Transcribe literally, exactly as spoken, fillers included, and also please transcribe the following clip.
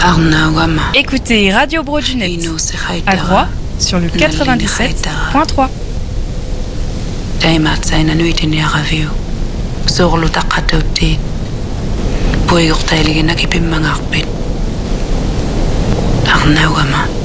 Écoutez Radio Brodunet à Groix sur le quatre-vingt-dix-sept point trois. دايما تساينا نويتين يا غافيو زغلو تقاتو تيت بوي يغتالي نكي بمنا غبين أغنى وما